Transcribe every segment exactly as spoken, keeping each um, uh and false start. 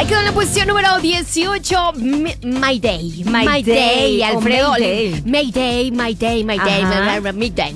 Ahí quedó en la posición número dieciocho, My, my Day. My, my Day, Day, Alfredo. Mayday. Mayday, My Day, My Day, My Day.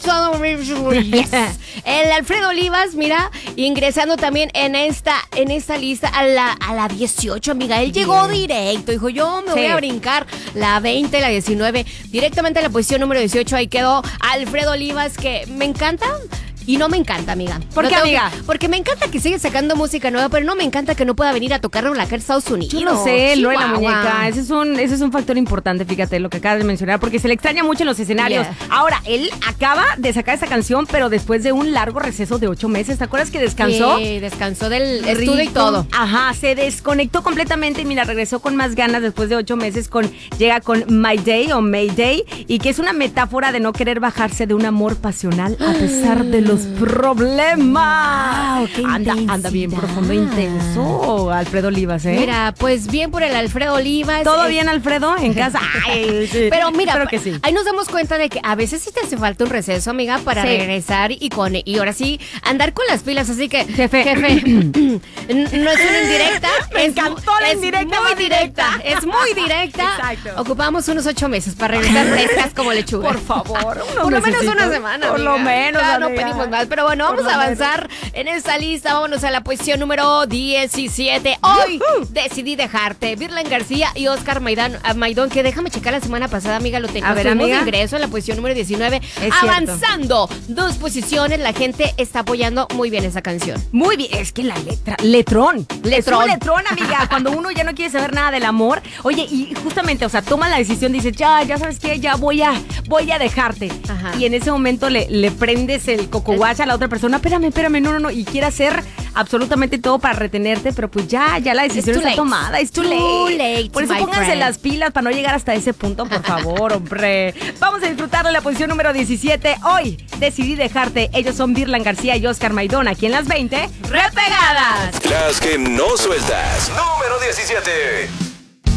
Yes. El Alfredo Olivas, mira, ingresando también en esta, en esta lista a la, a la dieciocho, amiga. Él llegó directo, dijo, yo me Sí. voy a brincar la veinte, la diecinueve, directamente a la posición número dieciocho. Ahí quedó Alfredo Olivas, que me encanta. Y no me encanta, amiga. ¿Por No qué, tengo amiga? que- porque me encanta que sigue sacando música nueva, pero no me encanta que no pueda venir a tocarlo en la cara de Estados Unidos. Yo lo sé, Lorena Chihuahua. Muñeca. Ese es, un, ese es un factor importante, fíjate, lo que acabas de mencionar, porque se le extraña mucho en los escenarios. Yeah. Ahora, él acaba de sacar esta canción, pero después de un largo receso de ocho meses. ¿Te acuerdas que descansó? Sí, descansó del Rico. estudio y todo. Ajá, se desconectó completamente y mira, regresó con más ganas después de ocho meses. Con Llega con My Day o Mayday, y que es una metáfora de no querer bajarse de un amor pasional a pesar de los problemas. Wow, qué anda, anda bien intensidad. profundo, intenso, Alfredo Olivas, ¿eh? Mira, pues bien por el Alfredo Olivas. ¿Todo eh, bien, Alfredo, en casa? Ay, sí. Pero mira, Espero que sí. ahí nos damos cuenta de que a veces sí te hace falta un receso, amiga, para Sí. regresar y con y ahora sí andar con las pilas. Así que, Jefe. jefe, n- no es una indirecta. Me es encantó mu- la es indirecta muy más directa. directa. Es muy directa. Exacto. Ocupamos unos ocho meses para regresar frescas como lechuga. Por favor, unos Por lo menos mesecitos. una semana. Por lo amiga. menos, Ya no amiga. pedimos más. Pero bueno, Por vamos lo a avanzar en esta lista. Vámonos a la posición número diecisiete. Hoy decidí dejarte. Virlen García y Oscar Maidán, ah, Maidón, que déjame checar la semana pasada, amiga, lo tenía. A ver, Estuvimos de amiga. ingreso en la posición número diecinueve. cierto. Avanzando dos posiciones, la gente está apoyando muy bien esa canción. Muy bien, es que la letra, letrón. Letrón. Es un letrón, amiga. Cuando uno ya no quiere saber nada del amor. Oye, y justamente, o sea, toma la decisión, dices, ya, ya sabes qué, ya voy a, voy a dejarte. Ajá. Y en ese momento le, le prendes el cocoguacha a la otra persona, espérame, espérame, no, no, no. Y quiere hacer absolutamente todo para retenerte, pero pues ya, ya la decisión too está late. tomada. Es too, Too late. late, Por eso my pónganse friend. las pilas para no llegar hasta ese punto, por favor, hombre. Vamos a disfrutar de la posición número diecisiete. Hoy decidí dejarte. Ellos son Virlan García y Oscar Maidón. Aquí en las veinte. ¡Repegadas! Las que no sueltas. Número diecisiete.